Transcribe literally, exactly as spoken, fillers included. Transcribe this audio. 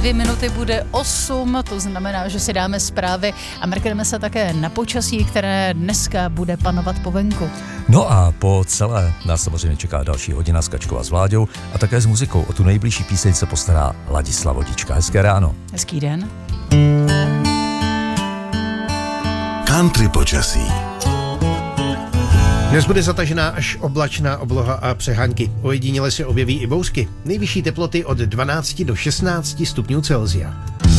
dvě minuty bude osm, to znamená, že si dáme zprávy a mrkneme se také na počasí, které dneska bude panovat po venku. No a po celé nás samozřejmě čeká další hodina s Kačkou a s Vláďou a také s muzikou. O tu nejbližší píseň se postará Ladislav Vodička. Hezké ráno. Hezký den. Country počasí. Dnes bude zatažená až oblačná obloha a přehánky. Ojediněle se objeví i bouřky. Nejvyšší teploty od dvanáct do šestnáct stupňů Celsia.